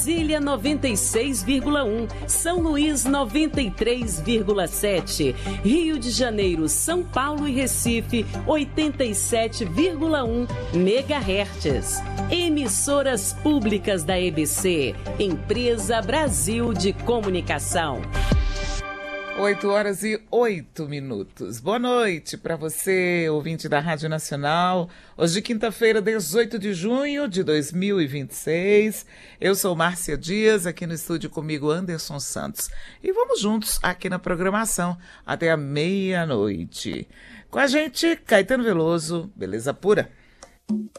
Brasília 96,1, São Luís 93,7, Rio de Janeiro, São Paulo e Recife 87,1 MHz. Emissoras públicas da EBC, Empresa Brasil de Comunicação. 8h08. Boa noite para você, ouvinte da Rádio Nacional. Hoje, quinta-feira, 18 de junho de 2026. Eu sou Márcia Dias, aqui no estúdio comigo Anderson Santos. E vamos juntos aqui na programação até a meia-noite. Com a gente, Caetano Veloso, Beleza Pura.